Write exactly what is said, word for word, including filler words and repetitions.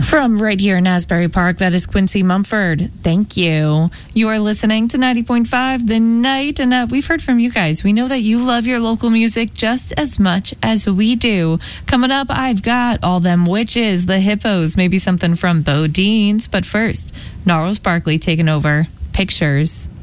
From right here in Asbury Park, that is Quincy Mumford. Thank you. You are listening to ninety point five The Night, and uh, we've heard from you guys. We know that you love your local music just as much as we do. Coming up, I've got All Them Witches, The Hippos, maybe something from Bo Dean's. But first, Gnarls Barkley taking over. Pictures.